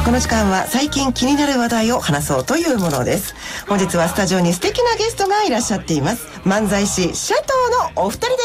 この時間は最近気になる話題を話そうというものです。本日はスタジオに素敵なゲストがいらっしゃっています。漫才師シャトーのお二人です。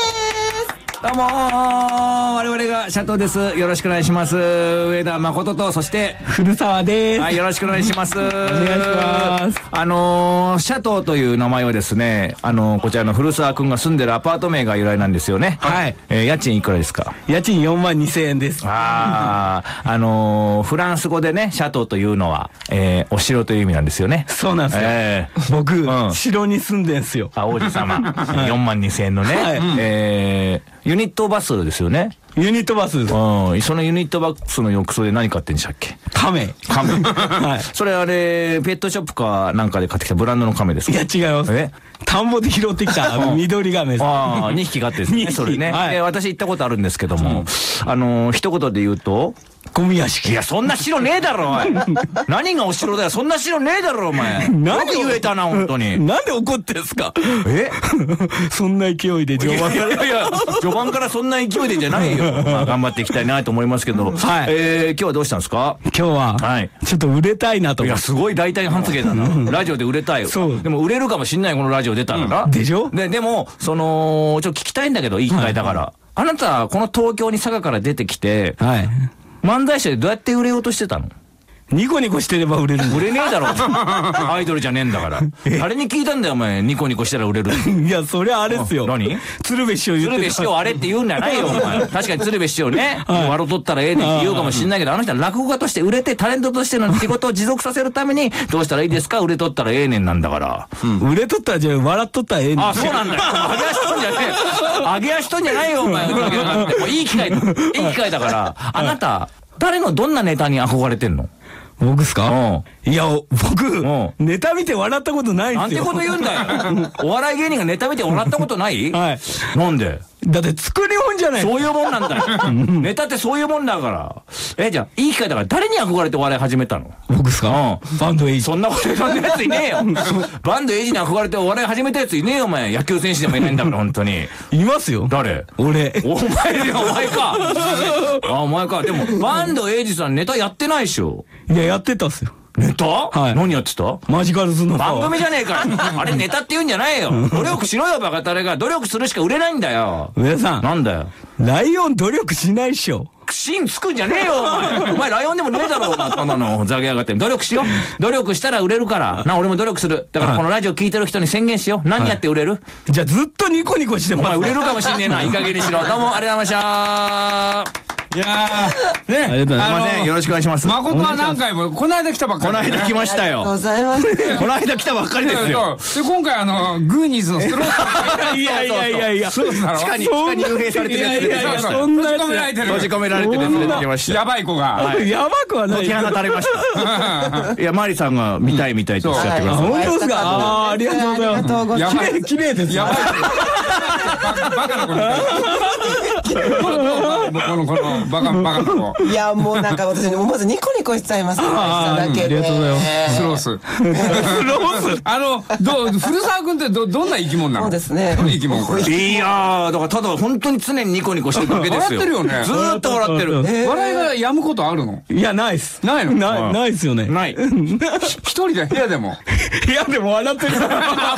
どうもー、我々がシャトーです。よろしくお願いします。上田誠と、そして古澤です。 はい、よろしくお願いします。お願いします。 シャトーという名前はですね、こちらの古澤くんが住んでるアパート名が由来なんですよね。 はい。 家賃いくらですか？ 家賃42,000円です。 フランス語でね、シャトーというのは、お城という意味なんですよね。 そうなんですよ。僕、城に住んでんすよ。 王子様。42,000円のね。はい。ユニットバスですよね。 ユニットバスです。 そのユニットバスの浴槽で何買ってんでしたっけ？ 亀。 はい。それあれ、ペットショップかなんかで買ってきたブランドの亀ですか？ いや、違います。田んぼで拾ってきた緑亀です。 ああ、2匹飼ってですね。それね。私行ったことあるんですけども、一言で言うと、 ゴミ屋敷。 いや、そんな城ねえだろ、おい。何がお城だよ。そんな城ねえだろ、お前。なんで言えたな、本当に。 なんで怒ってんすか？そんな勢いで序盤から。 いや、序盤からそんな勢いでじゃないよ。まあ、頑張っていきたいなと思いますけど。はい。今日はどうしたんですか？ 今日は、はい。ちょっと売れたいなと。 いや、すごい大体発言だな。ラジオで売れたいよ。そう。でも売れるかもしんない、このラジオ出たらな。 でしょ？ でも、ちょっと聞きたいんだけど、いい機会だから。あなた、この東京に佐賀から出てきて、はい。漫才師でどうやって売れようとしてたの？ ニコニコしてれば売れるんだ。 売れねえだろ。アイドルじゃねえんだから。誰に聞いたんだよ、お前。ニコニコしたら売れる。 いや、それはあれっすよ。 何？ 鶴瓶師匠言ってた。 鶴瓶師匠あれって言うんじゃないよ、お前。確かに鶴瓶師匠ね、笑取ったらええねんって言うかもしんないけど、あの人は落語家として売れて、タレントとしての仕事を持続させるために、どうしたらいいですか？売れ取ったらええねんなんだから。 売れ取ったらじゃあ、笑っとったらええねん。 あ、そうなんだよ。揚げ足とんじゃねえ。揚げ足とんじゃないよ、お前。もういい機会だから。あなた、誰のどんなネタに憧れてんの？ 僕っすか？いや、僕、ネタ見て笑ったことないんすよ。 なんてこと言うんだよ。お笑い芸人がネタ見て笑ったことない？はい。なんで？ だって作り物じゃない。 そういうもんなんだよ。ネタってそういうもんだから。じゃあ、いい機会だから誰に憧れてお笑い始めたの？ 僕っすか？バンドエイジ。 そんなこと言わないやついねえよ。バンドエイジに憧れてお笑い始めたやついねえよ、お前。野球選手でもいないんだから、本当に。 いますよ。 誰？ 俺。 お前か。お前か。でも、バンドエイジさんネタやってないでしょ。 いや、やってたっすよ。 ネタ？はい。何やってた？ マジカルズの番組じゃねえから。あれネタって言うんじゃないよ。努力しろよ、バカタレが。努力するしか売れないんだよ。 上田さん。 なんだよ。 ライオン努力しないっしょ。 芯つくんじゃねえよ、お前。お前ライオンでもねえだろ、そんなの。ざげやがって。努力しよう。努力したら売れるから。俺も努力する。だからこのラジオ聞いてる人に宣言しよう。何やって売れる？ じゃあずっとニコニコしてもらう。 お前売れるかもしんねえな。いい加減にしろ。どうもありがとうございました。いやー、ね、ありがとうございます。よろしくお願いします。 誠は何回も、この間来たばっかり。 この間来ましたよ。 ありがとうございます。 この間来たばっかりですよ。 で、今回グーニーズのスロー。 いや。 そうだろ。 地下に幽閉されてるやつです。 そんなやつ。 閉じ込められてるやつ出てきました。 やばい子が。 やばくはない。 解き放たれました。いや、マリさんが見たいっておっしゃってください。 本当ですか？ありがとうございます。綺麗です。 やばい。バカな子みたい。このバカな子。 いや、もうなんか私思わずニコニコしちゃいますから、だけで。 ありがとうございます。 スロース。古澤君ってどんな生き物なの？ そうですね。 どんな生き物これ？ いやー、だからただ本当に常にニコニコしてるだけですよ。 笑ってるよね。 ずーっと笑ってる。 笑いが止むことあるの？ いや、ないっす。 ないの？ ないっすよね。 ない。 一人で部屋でも。 部屋でも笑ってる。